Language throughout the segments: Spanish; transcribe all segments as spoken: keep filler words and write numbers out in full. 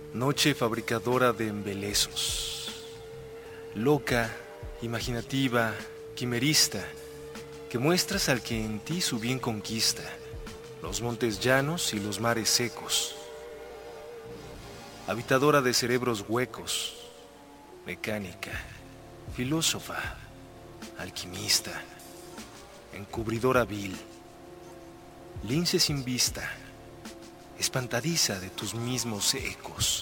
Noche fabricadora de embelezos, loca, imaginativa, quimerista, que muestras al que en ti su bien conquista, los montes llanos y los mares secos. Habitadora de cerebros huecos, mecánica, filósofa, alquimista, encubridora vil, lince sin vista, espantadiza de tus mismos ecos.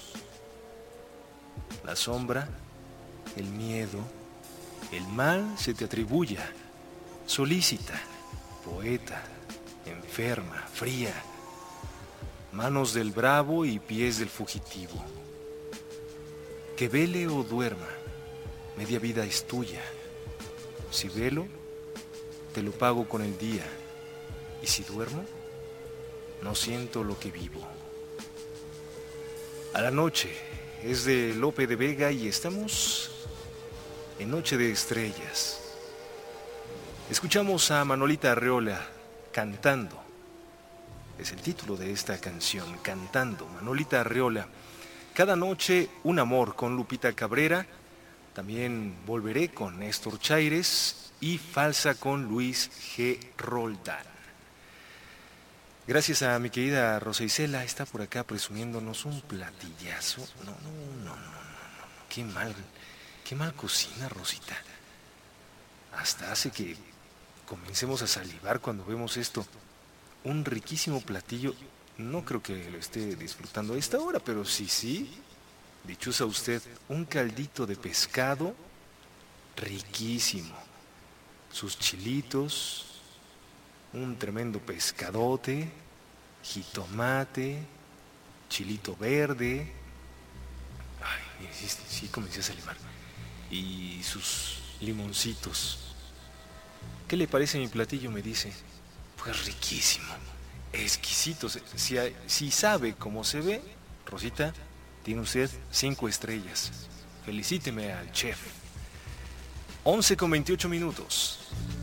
La sombra, el miedo, el mal se te atribuya, solícita, poeta, enferma, fría, manos del bravo y pies del fugitivo. Que vele o duerma, media vida es tuya. Si velo, te lo pago con el día, y si duermo, no siento lo que vivo. A la noche es de Lope de Vega y estamos en Noche de Estrellas. Escuchamos a Manolita Arreola cantando. Es el título de esta canción, Cantando, Manolita Arreola. Cada noche un amor con Lupita Cabrera. También volveré con Néstor Chaires y Falsa con Luis G. Roldán. Gracias a mi querida Rosa Isela, está por acá presumiéndonos un platillazo. No, no, no, no, no, no. Qué mal, qué mal cocina, Rosita. Hasta hace que comencemos a salivar cuando vemos esto. Un riquísimo platillo. No creo que lo esté disfrutando a esta hora, pero sí, sí. Dichosa usted, un caldito de pescado riquísimo. Sus chilitos, un tremendo pescadote, jitomate, chilito verde. Ay, sí, sí comencé a salivar. Y sus limoncitos. ¿Qué le parece mi platillo? Me dice. Pues riquísimo, exquisito. Si, si sabe cómo se ve, Rosita, tiene usted cinco estrellas. Felicíteme al chef. once con veintiocho minutos.